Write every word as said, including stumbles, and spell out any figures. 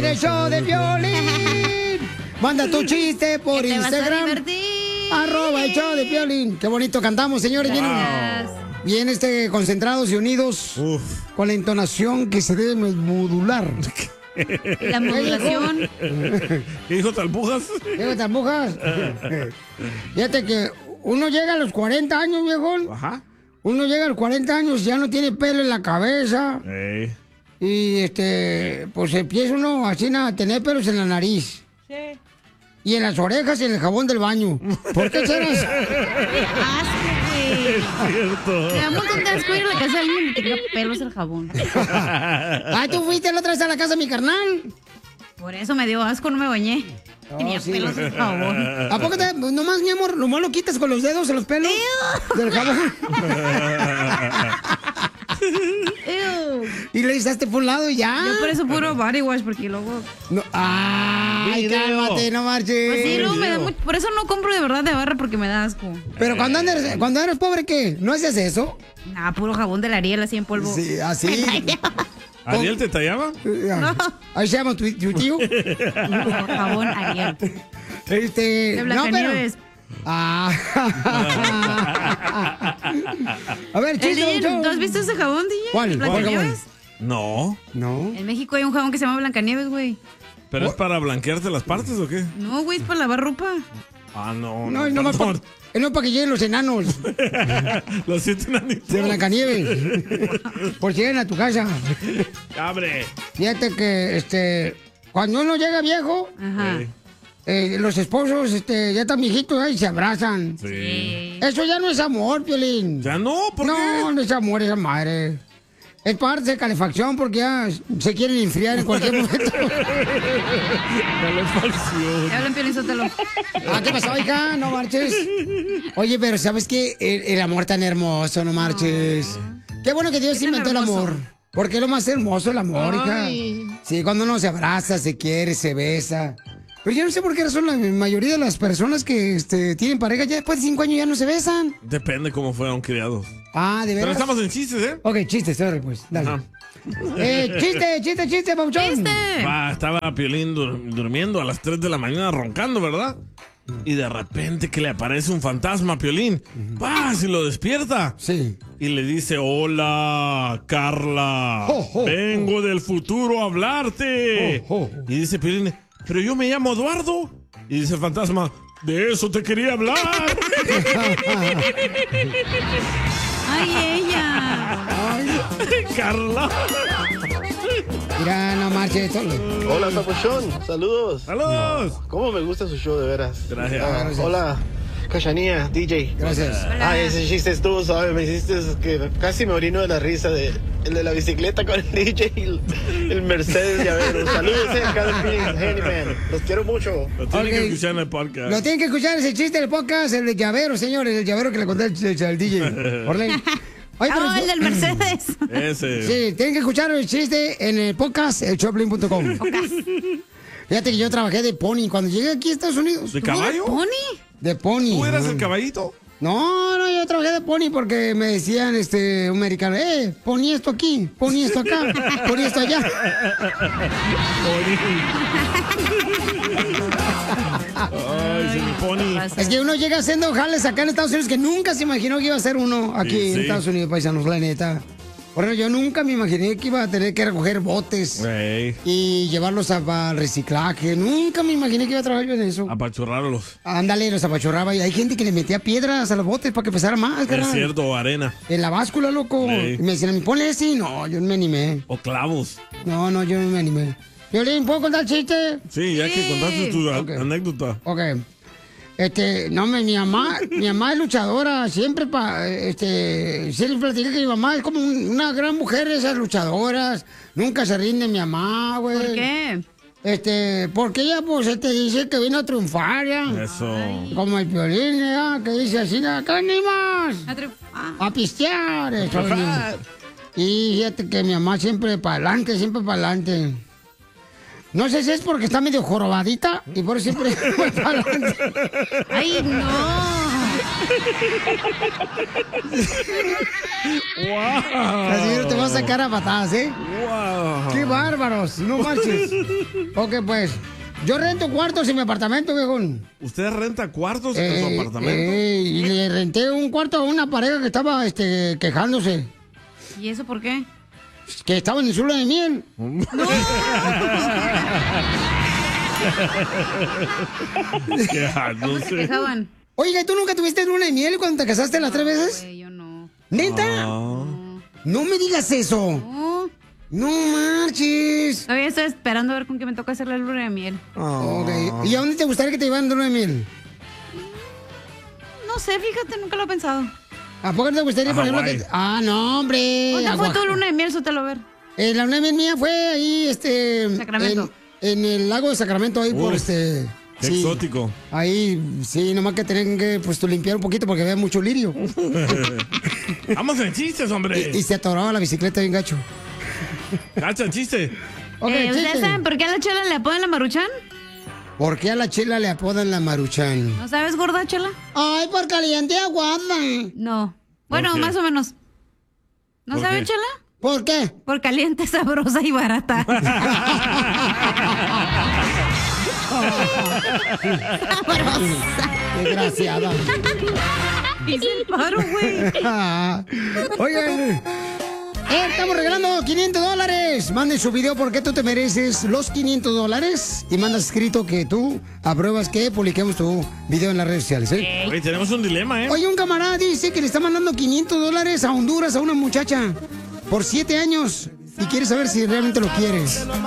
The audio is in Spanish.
el show de Piolín. Manda tu chiste por te vas a Instagram. divertir. Arroba el show de Piolín. Qué bonito cantamos, señores. Bien, bien este, concentrados y unidos. Uf. Con la entonación que se debe modular. La modulación. ¿Qué dijo Talbujas? ¿Qué dijo Talbujas? Fíjate que uno llega a los cuarenta años, viejón. Ajá. Uno llega a los cuarenta años y ya no tiene pelo en la cabeza. Ey. Y este, pues empieza uno así a tener pelos en la nariz. Sí. Y en las orejas y en el jabón del baño. ¿Por qué serás? Es cierto. Me da un montón de asco ir a la casa de alguien y te queda pelos el jabón. Ah, tú fuiste la otra vez a la casa de mi carnal. Por eso me dio asco, no me bañé. Oh, tenía sí. pelos el jabón. ¿A poco te, nomás, mi amor, nomás lo quitas con los dedos en los pelos Ew. del jabón? Ew. Y le echaste por un lado y ya. Yo por eso puro body wash, porque luego... No. Ay, Video. Cálmate, no marches. Pues sí, luego me da mucho... Por eso no compro de verdad de barra, porque me da asco. Pero cuando eres, cuando eres pobre, ¿qué? ¿No haces eso? Nah, puro jabón de la Ariel así en polvo. Sí, así. ¿Ariel te tallaba? No. Ahí se llama tu, tu tío. No, jabón Ariel. Este... De Blancanieves. No, pero... Ah. A ver, chiste, ¿tú has visto ese jabón, D J? ¿Cuál? ¿Blancanieves? No. No. En México hay un jabón que se llama Blancanieves, güey. ¿Pero es para blanquearte las partes o qué? No, güey, es para lavar ropa. Ah, no. No, no, no, pa, no para que lleguen los enanos. Los siete enanitos. De Blancanieves. Por si llegan a tu casa. Abre. Fíjate que, este, cuando uno llega viejo... Ajá. Sí. Eh, los esposos este, ya están viejitos ¿eh? y se abrazan. Sí. Eso ya no es amor, Piolín. ¿Ya no? ¿Por no, qué? No, no es amor, esa madre. Es parte de calefacción porque ya se quieren enfriar en cualquier momento. Calefacción. Hablan, Piolín, sótelo. Ah, ¿qué pasó, hija? No marches. Oye, pero ¿sabes qué? El, el amor tan hermoso, no marches. No. Qué bueno que Dios inventó el amor. Porque es lo más hermoso el amor, Ay. hija. Sí, cuando uno se abraza, se quiere, se besa. Pero yo no sé por qué razón la mayoría de las personas que este, tienen pareja ya después de cinco años ya no se besan. Depende cómo fueron criados. Ah, de verdad. Pero estamos en chistes, ¿eh? Ok, chistes, sorry, pues. Dale. Ajá. Eh, chiste, chiste, chiste, pauchón. Chiste. Va, estaba Piolín dur durmiendo a las tres de la mañana roncando, ¿verdad? Y de repente que le aparece un fantasma a Piolín. ¡Pah! Y lo despierta. Sí. Y le dice, hola, Carla. Oh, oh, Vengo oh. del futuro a hablarte. Oh, oh. Y dice Piolín, pero yo me llamo Eduardo. Y dice el fantasma, de eso te quería hablar. Ay, ella. Ay, Carla. Mira, no marches. Hola, Papuchón. Saludos. Saludos. ¿Cómo me gusta su show, de veras? Gracias. Ah, Gracias. Hola, Cachanía, D J. Gracias. Hola. Ay, ese chiste estuvo, ¿sabes? Me hiciste que casi me orino de la risa de el de la bicicleta con el D J y el, el Mercedes llavero. Saludos, eh, cada Handyman. Los quiero mucho. Lo tienen okay. que escuchar en el podcast. Lo tienen que escuchar ese chiste en el podcast, el de llavero, señores. El llavero que le conté al, al D J. Orley. Oye, pero, oh, el del Mercedes. Ese. Sí, tienen que escuchar el chiste en el podcast, el choplin punto com. Fíjate que yo trabajé de pony cuando llegué aquí a Estados Unidos. ¿De caballo? ¿Pony? De pony. ¿Tú eras el caballito? No, no, yo trabajé de pony porque me decían, este, un americano, eh, pony esto aquí, pony esto acá, pony esto allá. Ay, sí, pony. Es que uno llega haciendo jales acá en Estados Unidos que nunca se imaginó que iba a ser uno aquí sí, en sí. Estados Unidos, paisanos, la neta. Bueno, yo nunca me imaginé que iba a tener que recoger botes hey. y llevarlos al reciclaje. Nunca me imaginé que iba a trabajar yo en eso. Apachurrarlos. Ándale, los apachurraba. Y hay gente que le metía piedras a los botes para que pesara más, carnal. Es cierto, arena. En la báscula, loco. Hey. Y me decían, ponle ese. No, yo no me animé. O clavos. No, no, yo no me animé. Violín, ¿puedo contar el chiste? Sí, ya sí. que contaste tu okay. anécdota. Ok. Este, no, mi mamá, mi mamá es luchadora, siempre, pa, este, siempre platicé que mi mamá es como un, una gran mujer, esas luchadoras, nunca se rinde mi mamá, güey. ¿Por qué? Este, porque ella, pues, este, dice que vino a triunfar, ya. Eso. Ay. Como el Piolín, ya, que dice así, ¿qué venimos? A triunfar. A pistear, eso. Y fíjate que mi mamá siempre para adelante, siempre para adelante. No sé si es porque está medio jorobadita y por eso siempre fue para adelante. ¡Ay, no! Wow. Casimiro te va a sacar a patadas, ¿eh? Wow. ¡Qué bárbaros! No manches. Ok, pues. Yo rento cuartos en mi apartamento, viejón. ¿Usted renta cuartos en Eh, su apartamento? eh, y le renté un cuarto a una pareja que estaba este, quejándose. ¿Y eso por qué? Que estaba en su luna de miel. ¿Cómo se quejaban? Oiga, ¿y tú nunca tuviste luna de miel cuando te casaste las tres veces? Güey, yo no. ¿Neta? Ah. No me digas eso. No. No marches. Todavía estoy esperando a ver con qué me toca hacer la luna de miel. Ok. ¿Y a dónde te gustaría que te llevaran de luna de miel? No sé, fíjate, nunca lo he pensado. ¿A poco no te gustaría, A por ejemplo, Hawái. que... Ah, no, hombre. ¿Dónde a fue Oaxaca. tu luna de miel, Sotelo? A ver. Eh, la luna de miel mía fue ahí, este... Sacramento. En, en el lago de Sacramento, ahí por Uf, este... Qué sí. exótico. Ahí, sí, nomás que tienen que, pues, tú limpiar un poquito porque había mucho lirio. Vamos en chistes, hombre. y, y se atoraba la bicicleta bien gacho. Cacha, chiste. Ok, Eh, ¿Ustedes chiste. saben por qué a la chela le apodan la maruchan? ¿Por qué a la chela le apodan la Maruchan? ¿No sabes, gorda chela? Ay, por caliente y aguada. No. Bueno, qué? más o menos. ¿No ¿Por saben, qué? chela? ¿Por qué? Por caliente, sabrosa y barata. Sabrosa. Desgraciada. Hice el paro, güey. Oigan, eh, estamos regalando quinientos dólares. Manden su video porque tú te mereces los quinientos dólares. Y manda escrito que tú apruebas que publiquemos tu video en las redes sociales, ¿eh? Oye, tenemos un dilema, ¿eh? Oye, un camarada dice que le está mandando quinientos dólares a Honduras a una muchacha por siete años y quiere saber si realmente lo quieres.